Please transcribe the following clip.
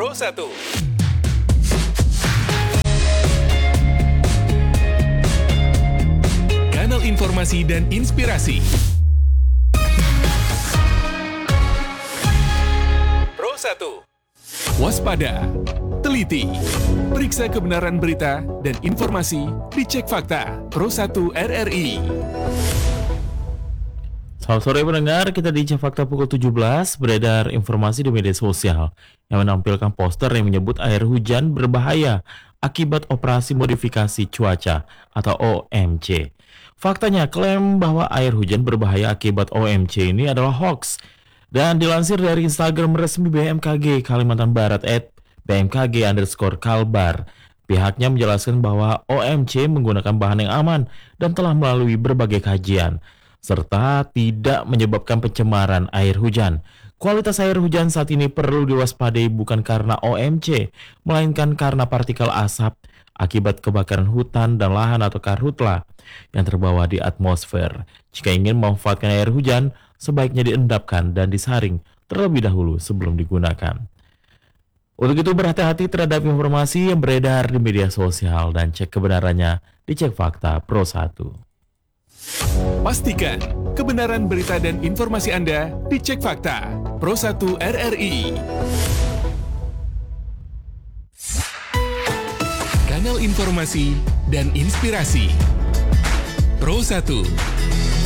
Pro 1. Kanal informasi dan inspirasi. Pro 1. Waspada, teliti, periksa kebenaran berita dan informasi, dicek fakta. Pro 1 RRI. Selamat sore pendengar, kita di Cek Fakta pukul 17 beredar informasi di media sosial yang menampilkan poster yang menyebut air hujan berbahaya akibat operasi modifikasi cuaca atau OMC. Faktanya, klaim bahwa air hujan berbahaya akibat OMC ini adalah hoax. Dan dilansir dari Instagram resmi BMKG Kalimantan Barat @bmkg_kalbar, pihaknya menjelaskan bahwa OMC menggunakan bahan yang aman dan telah melalui berbagai kajian, serta tidak menyebabkan pencemaran air hujan. Kualitas air hujan saat ini perlu diwaspadai bukan karena OMC, melainkan karena partikel asap akibat kebakaran hutan dan lahan atau karhutla yang terbawa di atmosfer. Jika ingin memanfaatkan air hujan, sebaiknya diendapkan dan disaring terlebih dahulu sebelum digunakan. Untuk itu berhati-hati terhadap informasi yang beredar di media sosial dan cek kebenarannya di Cek Fakta Pro 1. Pastikan kebenaran berita dan informasi Anda dicek fakta. Pro 1 RRI. Kanal informasi dan inspirasi. Pro 1.